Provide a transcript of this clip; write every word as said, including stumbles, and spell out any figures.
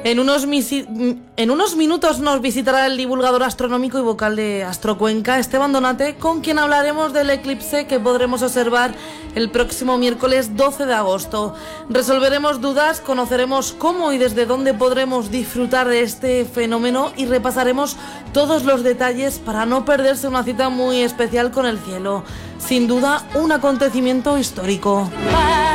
En unos, misi- en unos minutos nos visitará el divulgador astronómico y vocal de Astrocuenca, Esteban Donate, con quien hablaremos del eclipse que podremos observar el próximo miércoles doce de agosto. Resolveremos dudas, conoceremos cómo y desde dónde podremos disfrutar de este fenómeno y repasaremos todos los detalles para no perderse una cita muy especial con el cielo. Sin duda, un acontecimiento histórico.